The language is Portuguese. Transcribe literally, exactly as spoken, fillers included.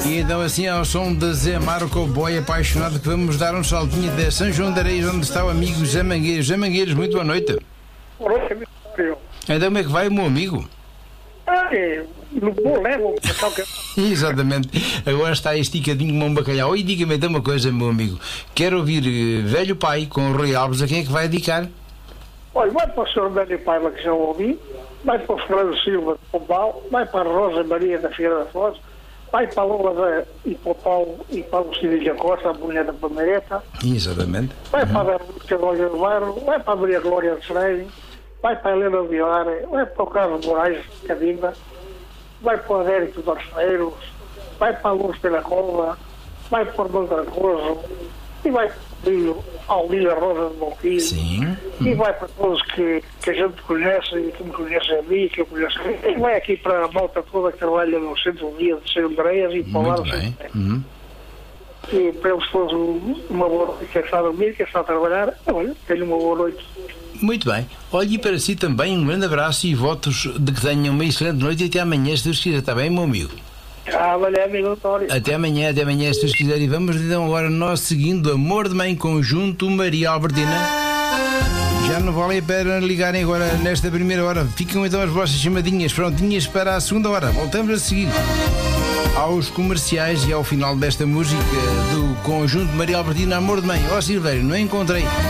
E então assim ao som de Zé Mário, cowboy apaixonado, que vamos dar um saltinho até São João de Areias, onde está o amigo Zé Mangueiros. Zé Mangueiros, muito boa noite. Boa noite, amigo. Então como é que vai o meu amigo? Ah, é, no bom levo, Exatamente, agora está esticadinho como um bacalhau. E diga-me então uma coisa, meu amigo, quero ouvir uh, Velho Pai com o Rui Alves. A quem é que vai dedicar? Olha, vai para o senhor Velho Paiva, que já ouvi, vai para o Fernando Silva de Pombal, vai para a Rosa Maria da Figueira da Foz, vai para a Lola da, e para o Paulo e para o Cidilha Costa, a mulher da Palmeireta, Exatamente. vai uhum. para a Música do Olho do Bairro, vai para a Maria Glória de Freire, vai para a Helena Vilar, vai para o Carlos Moraes de Cadinga, vai para o Adérito dos Orfeiros, vai para a Luz pela Cova, vai para o Mondracoso e vai ao Lila Rosa de Montijo. Sim. E vai para todos que, que a gente conhece e que me conhece a mim, que eu conheço. E vai aqui para a malta toda que trabalha no centro de dia de São Andréas e para lá. Muito bem. Uhum. E para eles todos uma boa noite, quem está a dormir, quem está a trabalhar, olha, tenho uma boa noite. Muito bem. Olhe, e para si também um grande abraço e votos de que tenham uma excelente noite e até amanhã, se Deus quiser. Está bem, meu amigo? Ah, valeu, amigo António. Até amanhã, até amanhã, se Deus quiser. E vamos então agora nós seguindo Amor de Mãe Conjunto Maria Albertina. Já não vale a pena ligarem agora nesta primeira hora. Ficam então as vossas chamadinhas prontinhas para a segunda hora. Voltamos a seguir aos comerciais e ao final desta música do Conjunto Maria Albertina, Amor de Mãe. Ó Silvério, não encontrei.